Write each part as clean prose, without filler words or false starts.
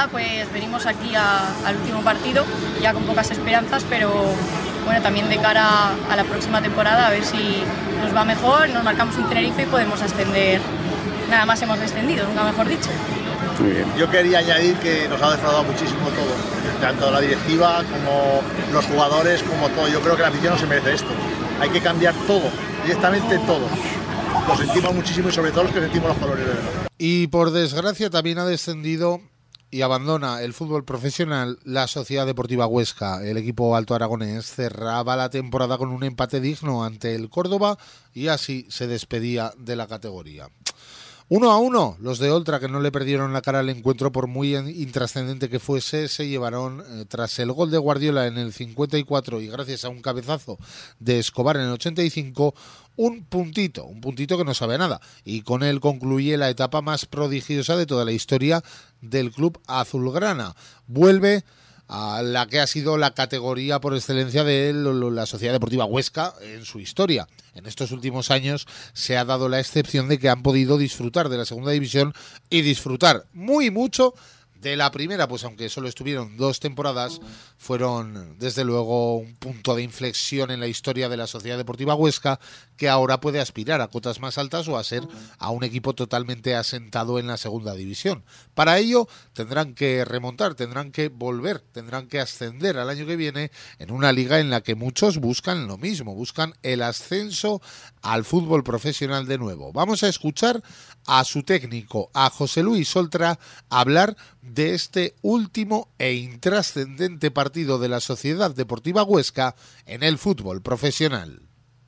nada, pues venimos aquí al último partido, ya con pocas esperanzas, pero bueno, también de cara a la próxima temporada, a ver si nos va mejor, nos marcamos un Tenerife y podemos ascender. Nada más hemos descendido, nunca mejor dicho. Muy bien. Yo quería añadir que nos ha defraudado muchísimo todo, tanto la directiva como los jugadores, como todo. Yo creo que la afición no se merece esto. Hay que cambiar todo, directamente todo. Lo sentimos muchísimo y sobre todo los que sentimos los colores de verdad. Y por desgracia también ha descendido y abandona el fútbol profesional la Sociedad Deportiva Huesca. El equipo alto aragonés cerraba la temporada con un empate digno ante el Córdoba y así se despedía de la categoría. 1-1, los de Oltra, que no le perdieron la cara al encuentro por muy intrascendente que fuese, se llevaron, tras el gol de Guardiola en el 54 y gracias a un cabezazo de Escobar en el 85, un puntito que no sabe a nada, y con él concluye la etapa más prodigiosa de toda la historia del club azulgrana. Vuelve a la que ha sido la categoría por excelencia de la Sociedad Deportiva Huesca en su historia. En estos últimos años se ha dado la excepción de que han podido disfrutar de la segunda división y disfrutar muy mucho de la primera, pues aunque solo estuvieron 2 temporadas, fueron desde luego un punto de inflexión en la historia de la Sociedad Deportiva Huesca, que ahora puede aspirar a cotas más altas o a ser a un equipo totalmente asentado en la segunda división. Para ello tendrán que remontar, tendrán que volver, tendrán que ascender al año que viene en una liga en la que muchos buscan lo mismo, buscan el ascenso al fútbol profesional de nuevo. Vamos a escuchar a su técnico, a José Luis Oltra, hablar de este último e intrascendente partido de la Sociedad Deportiva Huesca en el fútbol profesional.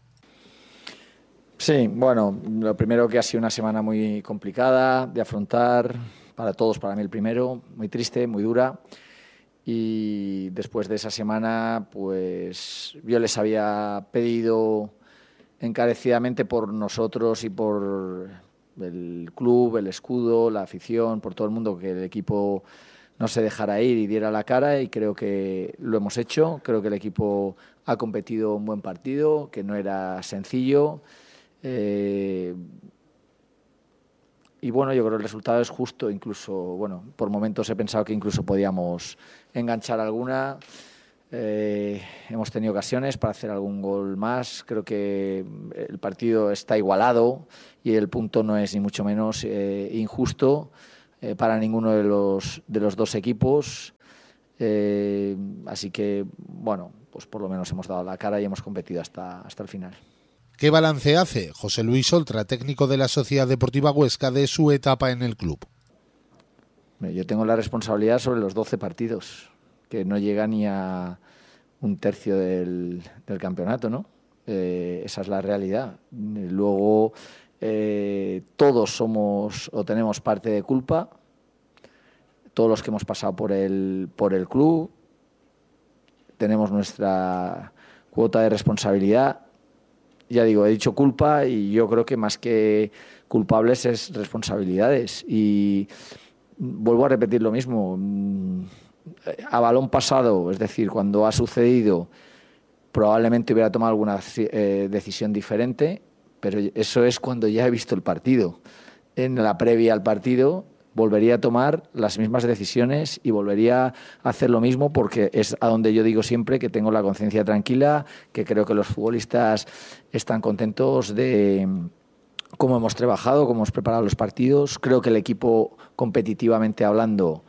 Sí, bueno, lo primero que ha sido una semana muy complicada de afrontar para todos, para mí el primero, muy triste, muy dura. Y después de esa semana, pues yo les había pedido encarecidamente por nosotros y por el club, el escudo, la afición, por todo el mundo, que el equipo no se dejara ir y diera la cara, y creo que lo hemos hecho. Creo que el equipo ha competido un buen partido, que no era sencillo. Y bueno, yo creo que el resultado es justo. Incluso, bueno, por momentos he pensado que incluso podíamos enganchar alguna. Hemos tenido ocasiones para hacer algún gol más. Creo que el partido está igualado y el punto no es ni mucho menos injusto para ninguno de los dos equipos. Así que, bueno, pues por lo menos hemos dado la cara y hemos competido hasta el final. ¿Qué balance hace José Luis Oltra, técnico de la Sociedad Deportiva Huesca, de su etapa en el club? Yo tengo la responsabilidad sobre los 12 partidos, que no llega ni a un tercio del campeonato, ¿no? Esa es la realidad. Luego, todos somos o tenemos parte de culpa, todos los que hemos pasado por el club, tenemos nuestra cuota de responsabilidad. Ya digo, he dicho culpa y yo creo que más que culpables es responsabilidades. Y vuelvo a repetir lo mismo. A balón pasado, es decir, cuando ha sucedido, probablemente hubiera tomado alguna decisión diferente, pero eso es cuando ya he visto el partido. En la previa al partido volvería a tomar las mismas decisiones y volvería a hacer lo mismo, porque es a donde yo digo siempre que tengo la conciencia tranquila, que creo que los futbolistas están contentos de cómo hemos trabajado, cómo hemos preparado los partidos. Creo que el equipo, competitivamente hablando,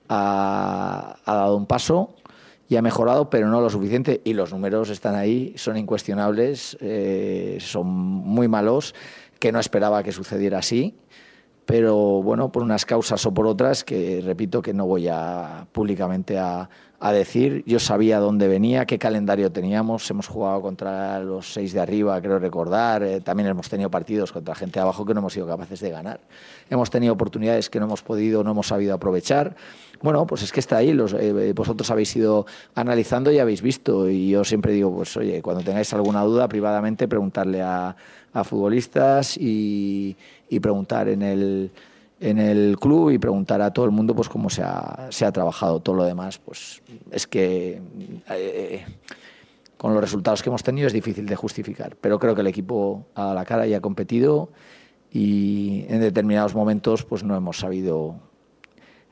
ha dado un paso y ha mejorado, pero no lo suficiente, y los números están ahí, son incuestionables, son muy malos, que no esperaba que sucediera así. Pero bueno, por unas causas o por otras que, repito, que no voy a públicamente a decir. Yo sabía dónde venía, qué calendario teníamos. Hemos jugado contra los 6 de arriba, creo recordar. También hemos tenido partidos contra gente de abajo que no hemos sido capaces de ganar. Hemos tenido oportunidades que no hemos podido, no hemos sabido aprovechar. Bueno, pues es que está ahí. Vosotros habéis ido analizando y habéis visto. Y yo siempre digo, pues oye, cuando tengáis alguna duda, privadamente, preguntarle a futbolistas y preguntar en el club y preguntar a todo el mundo pues cómo se ha trabajado. Todo lo demás, pues es que con los resultados que hemos tenido es difícil de justificar, pero creo que el equipo ha dado la cara y ha competido, y en determinados momentos pues no hemos sabido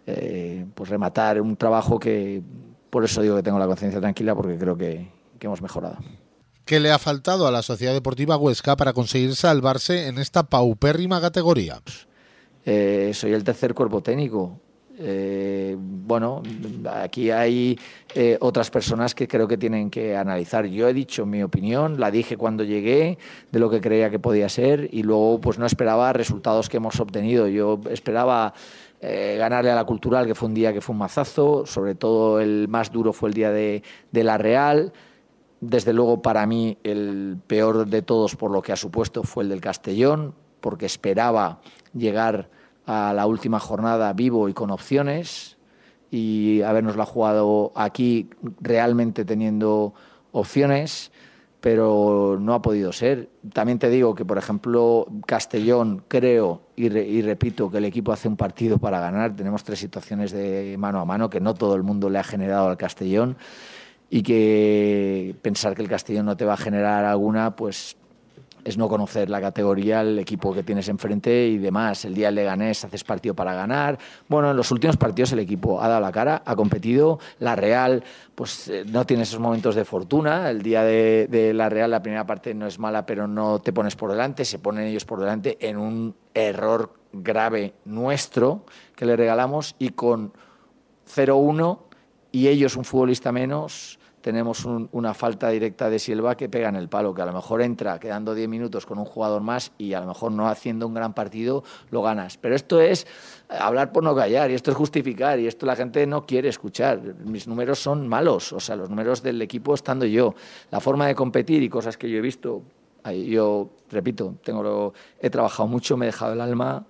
pues rematar un trabajo que, por eso digo que tengo la conciencia tranquila, porque creo que hemos mejorado. ¿Qué le ha faltado a la Sociedad Deportiva Huesca para conseguir salvarse en esta paupérrima categoría? Soy el tercer cuerpo técnico. Bueno, aquí hay otras personas que creo que tienen que analizar. Yo he dicho mi opinión, la dije cuando llegué, de lo que creía que podía ser, y luego pues no esperaba resultados que hemos obtenido. Yo esperaba ganarle a la Cultural, que fue un día que fue un mazazo, sobre todo el más duro fue el día de la Real. Desde luego, para mí, el peor de todos, por lo que ha supuesto, fue el del Castellón, porque esperaba llegar a la última jornada vivo y con opciones, y habernosla jugado aquí realmente teniendo opciones, pero no ha podido ser. También te digo que, por ejemplo, Castellón, creo, y repito, que el equipo hace un partido para ganar. Tenemos 3 situaciones de mano a mano que no todo el mundo le ha generado al Castellón, y que pensar que el Castellón no te va a generar alguna, pues es no conocer la categoría, el equipo que tienes enfrente y demás. El día del Leganés haces partido para ganar. Bueno, en los últimos partidos el equipo ha dado la cara, ha competido. La Real pues no tiene esos momentos de fortuna. El día de la Real la primera parte no es mala, pero no te pones por delante, se ponen ellos por delante en un error grave nuestro que le regalamos, y con 0-1 y ellos un futbolista menos, tenemos una falta directa de Silva que pega en el palo, que a lo mejor entra quedando 10 minutos con un jugador más y a lo mejor no haciendo un gran partido lo ganas. Pero esto es hablar por no callar, y esto es justificar, y esto la gente no quiere escuchar. Mis números son malos, o sea, los números del equipo estando yo. La forma de competir y cosas que yo he visto, yo repito, he trabajado mucho, me he dejado el alma,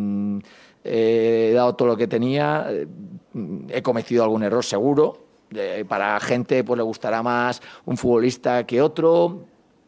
he dado todo lo que tenía, he cometido algún error seguro. Para gente pues le gustará más un futbolista que otro.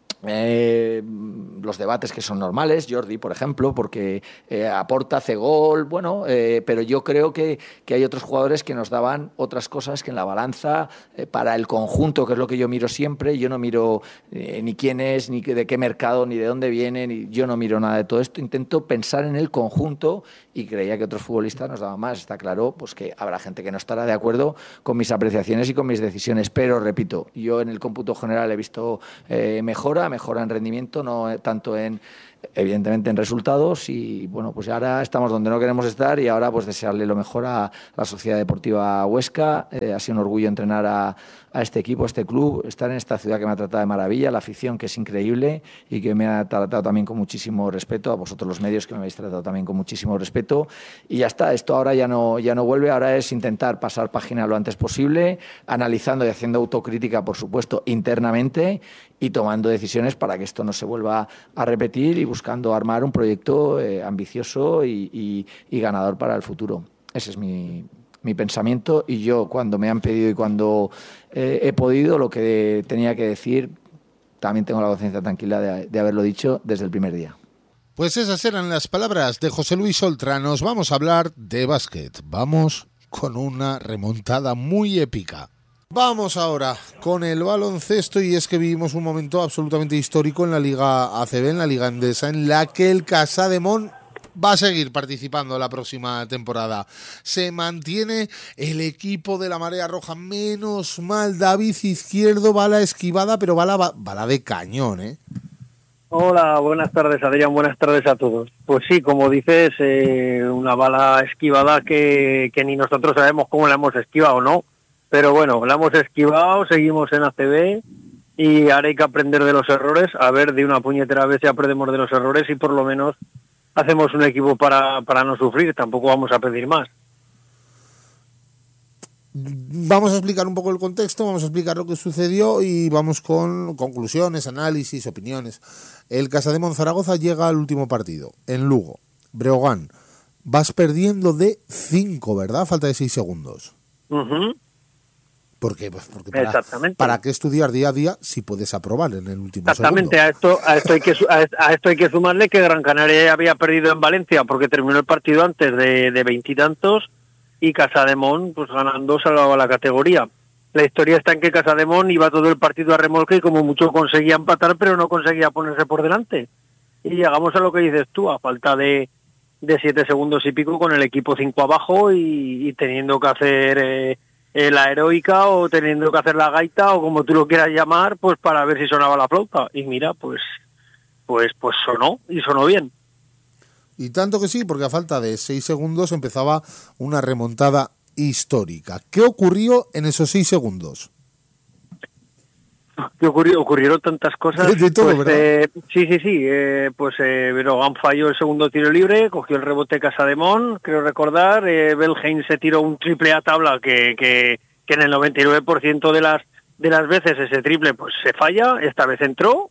Los debates que son normales, Jordi, por ejemplo, porque aporta, hace gol, bueno, pero yo creo que hay otros jugadores que nos daban otras cosas que en la balanza, para el conjunto, que es lo que yo miro siempre. Yo no miro ni quién es, ni de qué mercado, ni de dónde viene, yo no miro nada de todo esto. Intento pensar en el conjunto, y creía que otros futbolistas nos daban más. Está claro pues que habrá gente que no estará de acuerdo con mis apreciaciones y con mis decisiones, pero repito, yo en el cómputo general he visto mejora en rendimiento, no tanto evidentemente en resultados, y bueno, pues ahora estamos donde no queremos estar, y ahora pues desearle lo mejor a la Sociedad Deportiva Huesca. Ha sido un orgullo entrenar a este equipo, a este club, estar en esta ciudad que me ha tratado de maravilla, la afición que es increíble y que me ha tratado también con muchísimo respeto, a vosotros los medios que me habéis tratado también con muchísimo respeto, y ya está. Esto ahora ya no vuelve, ahora es intentar pasar página lo antes posible, analizando y haciendo autocrítica, por supuesto, internamente, y tomando decisiones para que esto no se vuelva a repetir, y buscando armar un proyecto ambicioso y ganador para el futuro. Ese es mi pensamiento, y yo, cuando me han pedido y cuando he podido, lo que tenía que decir, también tengo la conciencia tranquila de haberlo dicho desde el primer día. Pues esas eran las palabras de José Luis Oltra. Nos vamos a hablar de básquet. Vamos con una remontada muy épica. Vamos ahora con el baloncesto, y es que vivimos un momento absolutamente histórico en la Liga ACB, en la Liga Endesa, en la que el Casademón va a seguir participando la próxima temporada. Se mantiene el equipo de la Marea Roja. Menos mal, David Izquierdo, bala esquivada, pero bala de cañón, ¿eh? Hola, buenas tardes, Adrián, buenas tardes a todos. Pues sí, como dices, una bala esquivada que ni nosotros sabemos cómo la hemos esquivado, ¿no? Pero bueno, la hemos esquivado, seguimos en ACB, y ahora hay que aprender de los errores. A ver, de una puñetera vez ya aprendemos de los errores, y por lo menos hacemos un equipo para no sufrir. Tampoco vamos a pedir más. Vamos a explicar un poco el contexto, vamos a explicar lo que sucedió, y vamos con conclusiones, análisis, opiniones. El Casademón Zaragoza llega al último partido, en Lugo. Breogán, vas perdiendo de 5, ¿verdad? Falta de 6 segundos. Uh-huh. ¿Por qué? Pues porque ¿para qué estudiar día a día si puedes aprobar en el último Exactamente, segundo? a esto hay que sumarle que Gran Canaria ya había perdido en Valencia porque terminó el partido antes de 20 y tantos, y Casademón, pues ganando, salvaba la categoría. La historia está en que Casademón iba todo el partido a remolque, y como mucho conseguía empatar, pero no conseguía ponerse por delante. Y llegamos a lo que dices tú, a falta de de 7 segundos y pico con el equipo 5 abajo y teniendo que hacer la heroica o teniendo que hacer la gaita o como tú lo quieras llamar, pues para ver si sonaba la flauta. Y mira, pues sonó y sonó bien. Y tanto que sí, porque a falta de 6 segundos empezaba una remontada histórica. ¿Qué ocurrió en esos 6 segundos? Ocurrieron tantas cosas. De todo, pues, ¿verdad? Sí. Brogan falló el segundo tiro libre, cogió el rebote Casademón, creo recordar. Belheim se tiró un triple a tabla que en el 99% de las veces ese triple pues se falla. Esta vez entró.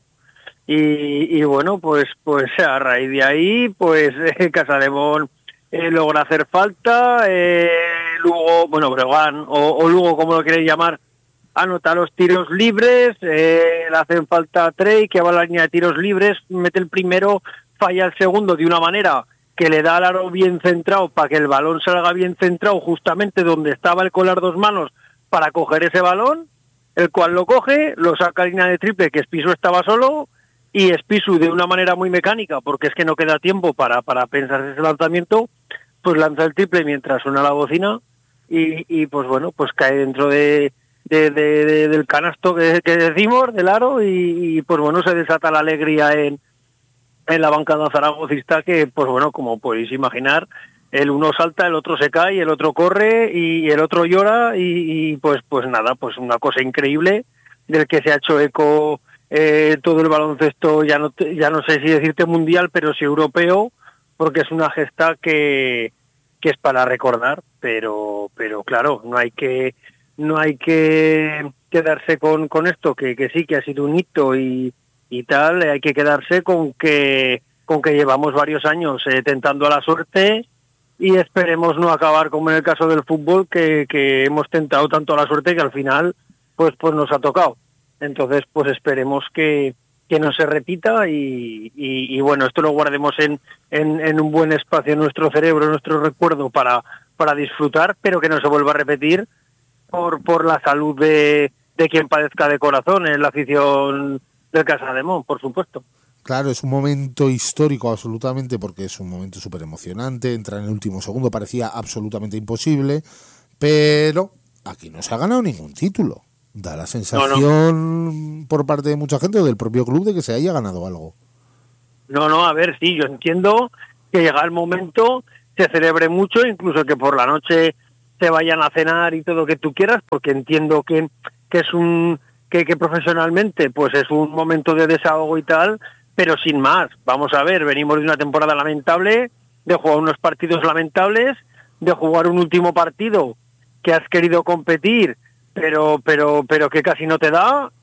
Y bueno, pues a raíz de ahí, pues Casademón logra hacer falta. Luego, bueno, Brogan o Lugo, como lo queréis llamar, anota los tiros libres, le hacen falta a Trey, que va a la línea de tiros libres, mete el primero, falla el segundo de una manera que le da al aro bien centrado para que el balón salga bien centrado justamente donde estaba el colar dos manos para coger ese balón, el cual lo coge, lo saca a línea de triple, que Spissu estaba solo, y Spissu de una manera muy mecánica, porque es que no queda tiempo para pensar ese lanzamiento, pues lanza el triple mientras suena la bocina y pues bueno, pues cae dentro del canasto que decimos, del aro, y pues bueno, se desata la alegría en la bancada zaragocista, que pues bueno, como podéis imaginar, el uno salta, el otro se cae, el otro corre y el otro llora y pues nada, pues una cosa increíble del que se ha hecho eco todo el baloncesto, ya no sé si decirte mundial, pero sí europeo, porque es una gesta que es para recordar, pero claro, no hay que quedarse con esto, que sí, que ha sido un hito y tal. Hay que quedarse con que llevamos varios años tentando a la suerte y esperemos no acabar como en el caso del fútbol, que hemos tentado tanto a la suerte que al final pues nos ha tocado. Entonces pues esperemos que no se repita y bueno, esto lo guardemos en un buen espacio en nuestro cerebro, en nuestro recuerdo para disfrutar, pero que no se vuelva a repetir por la salud de quien padezca de corazón, en la afición del Casademón, por supuesto. Claro, es un momento histórico absolutamente, porque es un momento súper emocionante. Entrar en el último segundo parecía absolutamente imposible, pero aquí no se ha ganado ningún título. Da la sensación por parte de mucha gente o del propio club de que se haya ganado algo. No, a ver, sí, yo entiendo que llega el momento, se celebre mucho, incluso que por la noche se vayan a cenar y todo lo que tú quieras, porque entiendo que es que profesionalmente pues es un momento de desahogo y tal, pero sin más. Vamos a ver, venimos de una temporada lamentable, de jugar unos partidos lamentables, de jugar un último partido que has querido competir, pero que casi no te da,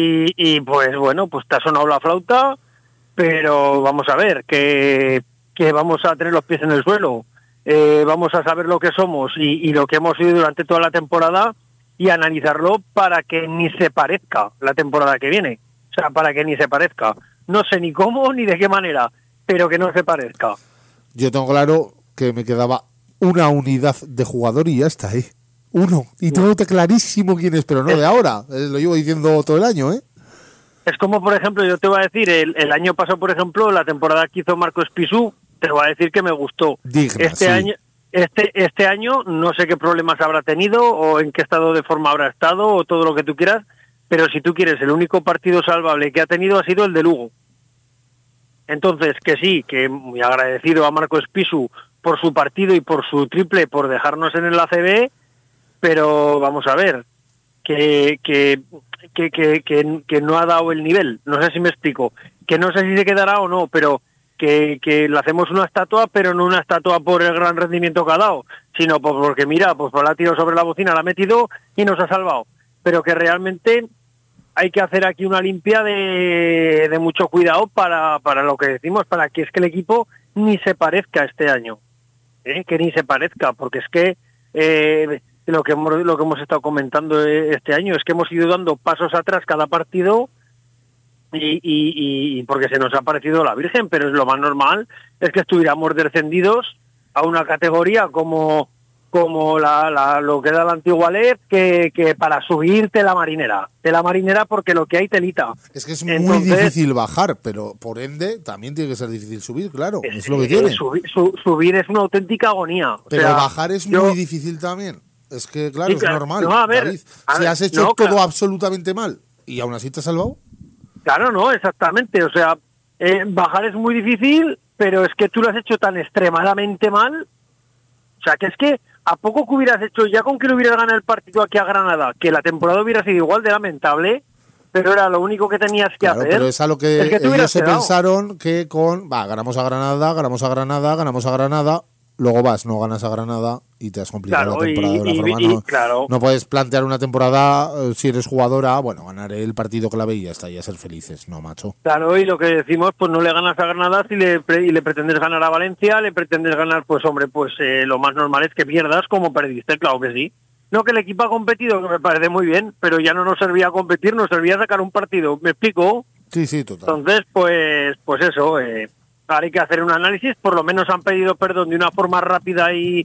y pues bueno, pues te ha sonado la flauta, pero vamos a ver, que vamos a tener los pies en el suelo, vamos a saber lo que somos y lo que hemos sido durante toda la temporada y analizarlo para que ni se parezca la temporada que viene. O sea, para que ni se parezca. No sé ni cómo ni de qué manera, pero que no se parezca. Yo tengo claro que me quedaba una unidad de jugador y ya está, ¿eh? Uno. Y tengo clarísimo quién es, pero no de ahora. Lo llevo diciendo todo el año, ¿eh? Es como, por ejemplo, yo te voy a decir, el año pasado, por ejemplo, la temporada que hizo Marco Spissu, te voy a decir que me gustó. Digna, Este año no sé qué problemas habrá tenido o en qué estado de forma habrá estado o todo lo que tú quieras, pero si tú quieres, el único partido salvable que ha tenido ha sido el de Lugo. Entonces, que sí, que muy agradecido a Marco Spissu por su partido y por su triple, por dejarnos en el ACB, pero vamos a ver, que no ha dado el nivel. No sé si me explico, que no sé si se quedará o no, pero que le hacemos una estatua, pero no una estatua por el gran rendimiento que ha dado, sino porque mira, pues la ha tirado sobre la bocina, la ha metido y nos ha salvado. Pero que realmente hay que hacer aquí una limpia de mucho cuidado para lo que decimos, para que es que el equipo ni se parezca este año, que ni se parezca, porque es que lo que hemos estado comentando este año es que hemos ido dando pasos atrás cada partido y porque se nos ha parecido la Virgen, pero es lo más normal, es que estuviéramos descendidos a una categoría como como lo que era la antigua LED, que para subirte la marinera porque lo que hay telita. Es que es muy difícil bajar, pero por ende también tiene que ser difícil subir, claro, es lo que tiene. Subir es una auténtica agonía. Pero bajar es muy difícil también. Es que, claro, es normal, no, David. Si has hecho todo absolutamente mal y aún así te has salvado. Claro, no, exactamente. O sea, bajar es muy difícil, pero es que tú lo has hecho tan extremadamente mal. O sea, que es que a poco que hubieras hecho, ya con que le hubieras ganado el partido aquí a Granada, que la temporada hubiera sido igual de lamentable, pero era lo único que tenías que hacer. Pero es a lo que ellos se pensaron que ganamos a Granada, luego no ganas a Granada y te has complicado la temporada de una forma. No puedes plantear una temporada, si eres jugadora, ganaré el partido clave y ya está, y a ser felices, no, macho. Claro, y lo que decimos, pues no le ganas a Granada y le pretendes ganar a Valencia, le pretendes ganar, pues hombre, lo más normal es que pierdas como perdiste, claro que sí. No, que el equipo ha competido, que me parece muy bien, pero ya no nos servía competir, nos servía sacar un partido, ¿me explico? Sí, total. Entonces, pues eso, ahora hay que hacer un análisis, por lo menos han pedido perdón de una forma rápida y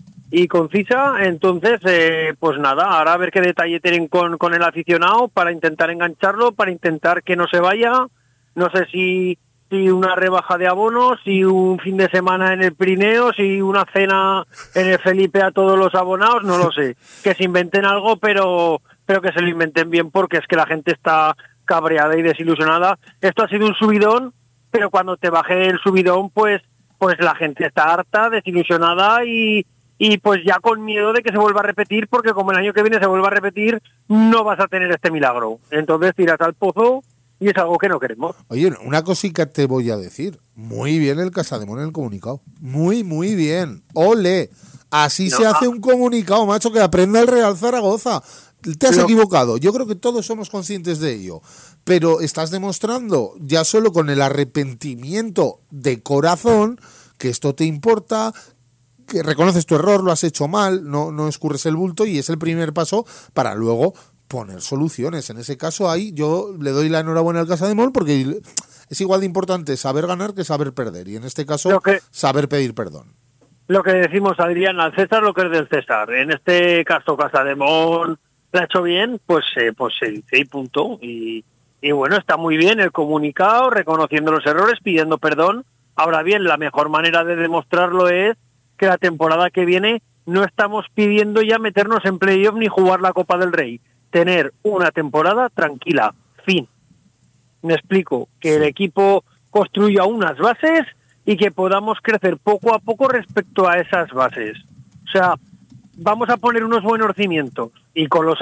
concisa, entonces, pues nada, ahora a ver qué detalle tienen con el aficionado para intentar engancharlo, para intentar que no se vaya, no sé si una rebaja de abonos, si un fin de semana en el Pirineo, si una cena en el Felipe a todos los abonados, no lo sé, que se inventen algo, pero que se lo inventen bien, porque es que la gente está cabreada y desilusionada. Esto ha sido un subidón, pero cuando te baje el subidón, pues la gente está harta, desilusionada y pues ya con miedo de que se vuelva a repetir, porque como el año que viene se vuelva a repetir, no vas a tener este milagro. Entonces tiras al pozo y es algo que no queremos. Oye, una cosita te voy a decir. Muy bien el Casademón en el comunicado. Muy, muy bien. ¡Ole! Así se hace un comunicado, macho, que aprenda el Real Zaragoza. Te has equivocado. Yo creo que todos somos conscientes de ello. Pero estás demostrando, ya solo con el arrepentimiento de corazón, que esto te importa, que reconoces tu error, lo has hecho mal, no escurres el bulto, y es el primer paso para luego poner soluciones. En ese caso, ahí yo le doy la enhorabuena al Casademón, porque es igual de importante saber ganar que saber perder, y en este caso saber pedir perdón. Lo que decimos, Adrián, al César lo que es del César. En este caso, Casademón lo ha hecho bien, pues se dice y punto. Y bueno, está muy bien el comunicado, reconociendo los errores, pidiendo perdón. Ahora bien, la mejor manera de demostrarlo es que la temporada que viene no estamos pidiendo ya meternos en playoff ni jugar la Copa del Rey. Tener una temporada tranquila, fin. Me explico, que el equipo construya unas bases y que podamos crecer poco a poco respecto a esas bases. O sea, vamos a poner unos buenos cimientos y con los